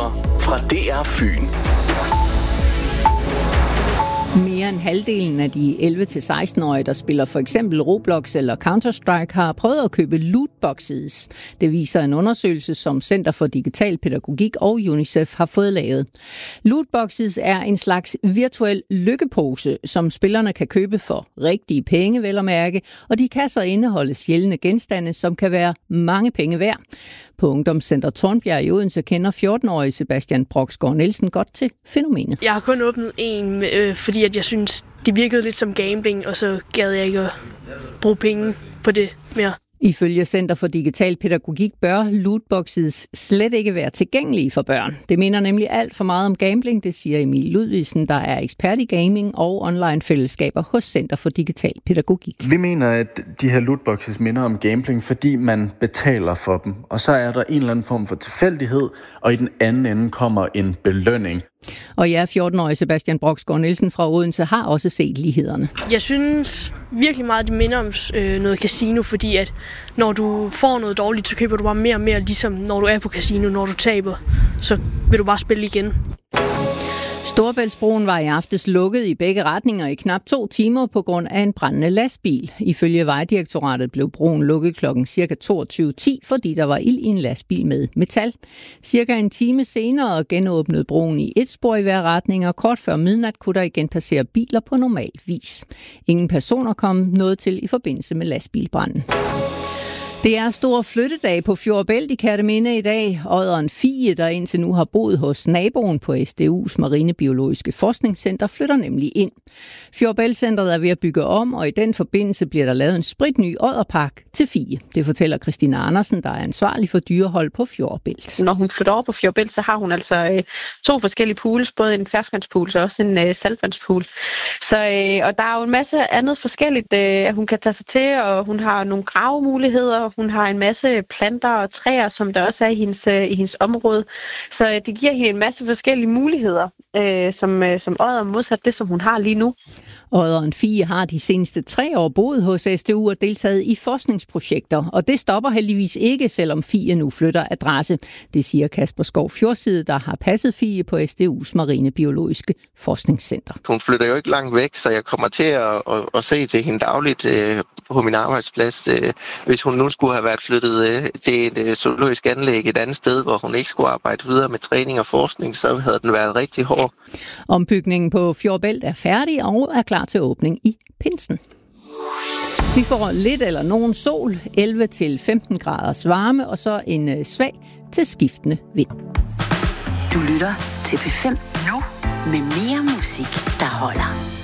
Nyheder fra DR Fyn. Mere end halvdelen af de 11-16-årige, der spiller for eksempel Roblox eller Counter-Strike, har prøvet at købe lootboxes. Det viser en undersøgelse, som Center for Digital Pædagogik og UNICEF har fået lavet. Lootboxes er en slags virtuel lykkepose, som spillerne kan købe for rigtige penge, vel at mærke, og de kan så indeholde sjældne genstande, som kan være mange penge værd. På Ungdomscenter Tornbjerg i Odense kender 14-årige Sebastian Broksgaard Nielsen godt til fænomenet. Jeg har kun åbnet en, fordi at jeg synes, det virkede lidt som gambling, og så gad jeg ikke at bruge penge på det mere. Ifølge Center for Digital Pædagogik bør lootboxes slet ikke være tilgængelige for børn. Det minder nemlig alt for meget om gambling, det siger Emil Ludvigsen, der er ekspert i gaming og online-fællesskaber hos Center for Digital Pædagogik. Vi mener, at de her lootboxes minder om gambling, fordi man betaler for dem. Og så er der en eller anden form for tilfældighed, og i den anden ende kommer en belønning. Og 14-årige Sebastian Broksgaard Nielsen fra Odense har også set lighederne. Jeg synes virkelig meget, det minder om noget casino, fordi at når du får noget dårligt, så køber du bare mere og mere, ligesom når du er på casino. Når du taber, så vil du bare spille igen. Storebæltsbroen var i aftes lukket i begge retninger i knap 2 timer på grund af en brændende lastbil. Ifølge Vejdirektoratet blev broen lukket klokken ca. 22:10, fordi der var ild i en lastbil med metal. Cirka en time senere genåbnede broen i et spor i hver retning, og kort før midnat kunne der igen passere biler på normal vis. Ingen personer kom noget til i forbindelse med lastbilbranden. Det er stor flyttedag på Fjordbælt i Kerteminde i dag. Odderen Fie, der indtil nu har boet hos naboen på SDU's Marinebiologiske Forskningscenter, flytter nemlig ind. Fjordbæltcentret er ved at bygge om, og i den forbindelse bliver der lavet en spritny odderpark til Fie. Det fortæller Christina Andersen, der er ansvarlig for dyrehold på Fjordbælt. Når hun flytter over på Fjordbælt, så har hun altså 2 forskellige pools, både en ferskvandspool og også en saltvandspool. Så, og der er jo en masse andet forskelligt, hun kan tage sig til, og hun har nogle gravemuligheder. Hun har en masse planter og træer, som der også er i hendes område. Så det giver hende en masse forskellige muligheder, som odder modsat det, som hun har lige nu. Odderen Fie har de seneste 3 år boet hos SDU og deltaget i forskningsprojekter, og det stopper heldigvis ikke, selvom Fie nu flytter adresse. Det siger Kasper Skov Fjordside, der har passet Fie på SDU's Marinebiologiske Forskningscenter. Hun flytter jo ikke langt væk, så jeg kommer til at se til hende dagligt på min arbejdsplads. Hvis hun nu skulle have været flyttet til et zoologisk anlæg et andet sted, hvor hun ikke skulle arbejde videre med træning og forskning, så havde den været rigtig hård. Ombygningen på Fjordbælt er færdig og er klar til åbning i pinsen. Vi får lidt eller nogen sol, 11-15 graders varme og så en svag til skiftende vind. Du lytter til P5 nu med mere musik, der holder.